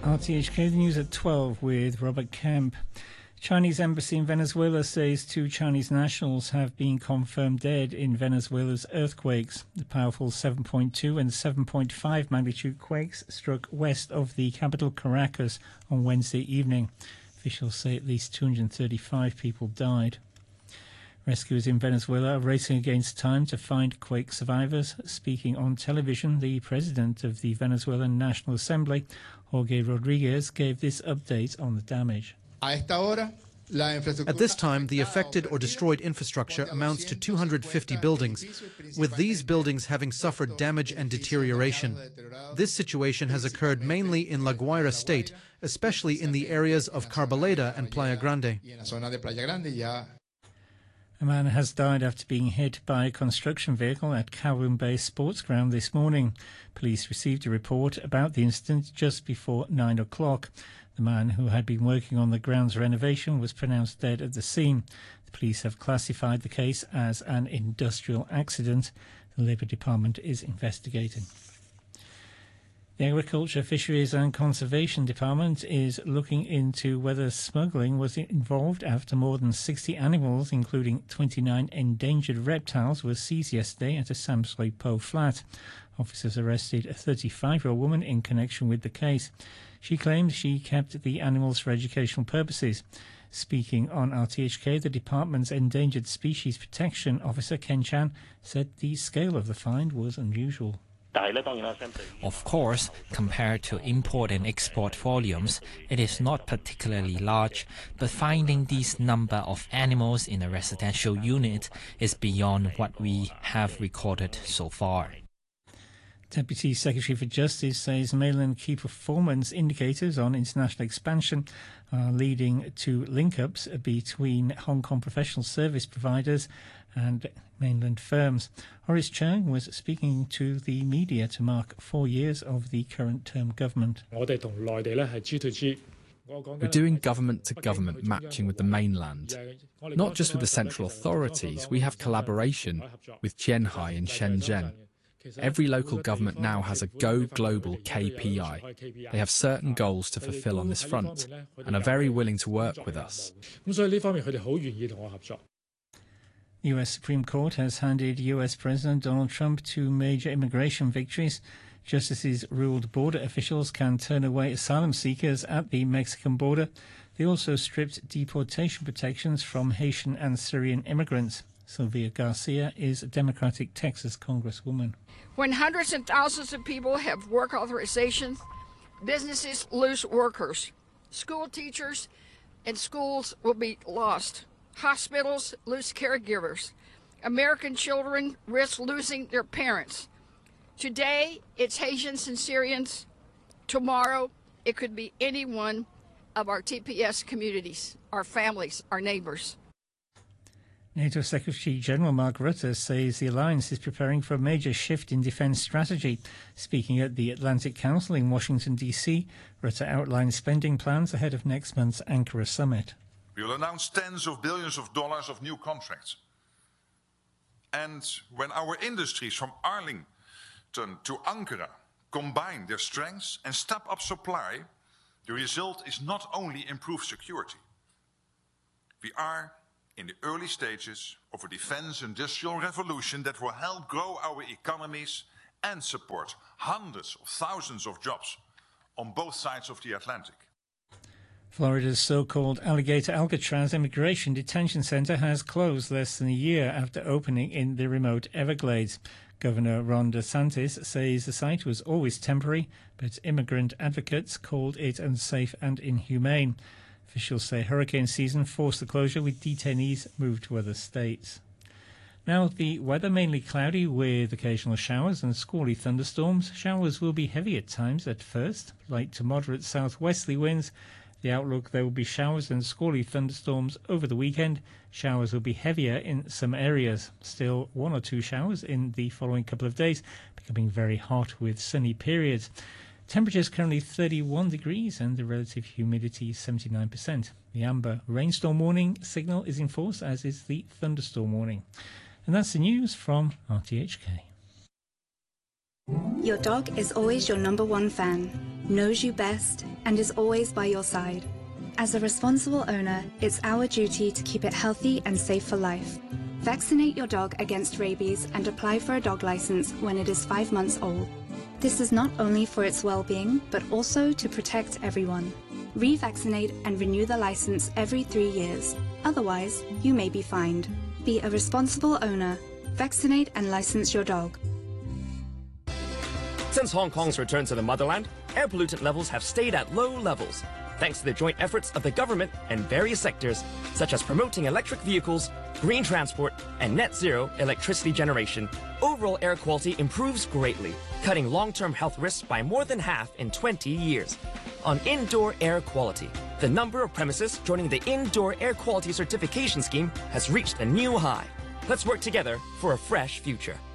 RTHK, the news at 12 with Robert Kemp. Chinese embassy in Venezuela says 2 Chinese nationals have been confirmed dead in Venezuela's earthquakes. The powerful 7.2 and 7.5 magnitude quakes struck west of the capital Caracas on Wednesday evening. Officials say at least 235 people died. Rescuers in Venezuela are racing against time to find quake survivors. Speaking on television, the president of the Venezuelan National Assembly, Jorge Rodriguez, gave this update on the damage. At this time, the affected or destroyed infrastructure amounts to 250 buildings, with these buildings having suffered damage and deterioration. This situation has occurred mainly in La Guaira state, especially in the areas of Carbaleda and Playa Grande. A man has died after being hit by a construction vehicle at Kowloon Bay Sports Ground this morning. Police received a report about the incident just before 9 o'clock. The man, who had been working on the ground's renovation, was pronounced dead at the scene. The police have classified the case as an industrial accident. The Labour Department is investigating. The Agriculture, Fisheries and Conservation Department is looking into whether smuggling was involved after more than 60 animals, including 29 endangered reptiles, were seized yesterday at a Samsley Po flat. Officers arrested a 35-year-old woman in connection with the case. She claimed she kept the animals for educational purposes. Speaking on RTHK, the department's Endangered Species Protection Officer, Ken Chan, said the scale of the find was unusual. Of course, compared to import and export volumes, it is not particularly large, but finding these number of animals in a residential unit is beyond what we have recorded so far. Deputy Secretary for Justice says mainland key performance indicators on international expansion are leading to link-ups between Hong Kong professional service providers and mainland firms. Horace Chung was speaking to the media to mark 4 years of the current term government. We're doing government-to-government matching with the mainland. Not just with the central authorities, we have collaboration with Jianhai and Shenzhen. Every local government now has a Go Global KPI. They have certain goals to fulfill on this front and are very willing to work with us. The US Supreme Court has handed US President Donald Trump 2 major immigration victories. Justices ruled border officials can turn away asylum seekers at the Mexican border. They also stripped deportation protections from Haitian and Syrian immigrants. Sylvia Garcia is a Democratic Texas congresswoman. When hundreds and thousands of people have work authorization, businesses lose workers. School teachers and schools will be lost. Hospitals lose caregivers. American children risk losing their parents. Today, it's Haitians and Syrians. Tomorrow, it could be any one of our TPS communities, our families, our neighbors. NATO Secretary General Mark Rutte says the alliance is preparing for a major shift in defence strategy. Speaking at the Atlantic Council in Washington, D.C., Rutte outlined spending plans ahead of next month's Ankara summit. We will announce tens of billions of dollars of new contracts. And when our industries from Arlington to Ankara combine their strengths and step up supply, the result is not only improved security. We are in the early stages of a defense industrial revolution that will help grow our economies and support hundreds of thousands of jobs on both sides of the Atlantic. Florida's so-called Alligator Alcatraz Immigration Detention Center has closed less than a year after opening in the remote Everglades. Governor Ron DeSantis says the site was always temporary, but immigrant advocates called it unsafe and inhumane. Officials say hurricane season forced the closure, with detainees moved to other states. Now the weather, mainly cloudy with occasional showers and squally thunderstorms. Showers will be heavy at times at first, light to moderate southwesterly winds. The outlook: there will be showers and squally thunderstorms over the weekend. Showers will be heavier in some areas. Still 1 or 2 showers in the following couple of days, becoming very hot with sunny periods. Temperatures currently 31 degrees and the relative humidity 79%. The amber rainstorm warning signal is in force, as is the thunderstorm warning. And that's the news from RTHK. Your dog is always your #1 fan. knows you best, and is always by your side. As a responsible owner, it's our duty to keep it healthy and safe for life. Vaccinate your dog against rabies and apply for a dog license when it is 5 months old. This is not only for its well-being, but also to protect everyone. Revaccinate and renew the license every 3 years. Otherwise, you may be fined. Be a responsible owner. Vaccinate and license your dog. Since Hong Kong's return to the motherland, air pollutant levels have stayed at low levels, thanks to the joint efforts of the government and various sectors, such as promoting electric vehicles, green transport, and net zero electricity generation. Overall air quality improves greatly, cutting long-term health risks by more than half in 20 years. On indoor air quality, the number of premises joining the Indoor Air Quality Certification Scheme has reached a new high. Let's work together for a fresh future.